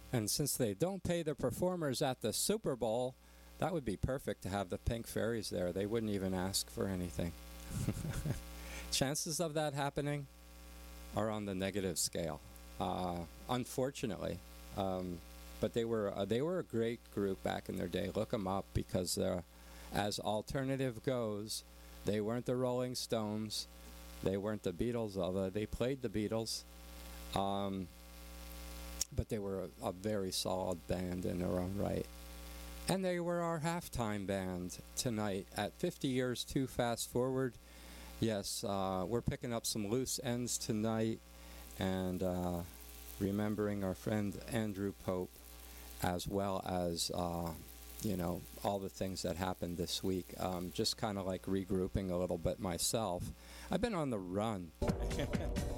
And since they don't pay the performers at the Super Bowl, that would be perfect to have the Pink Fairies there. They wouldn't even ask for anything. Chances of that happening are on the negative scale, unfortunately. But they were a great group back in their day. Look them up, because as alternative goes, they weren't the Rolling Stones, they weren't the Beatles, although they played the Beatles. But they were a very solid band in their own right. And they were our halftime band tonight at 50 Years Too Fast Forward. Yes, we're picking up some loose ends tonight and remembering our friend Andrew Pope, as well as, all the things that happened this week. Just kind of like regrouping a little bit myself. I've been on the run.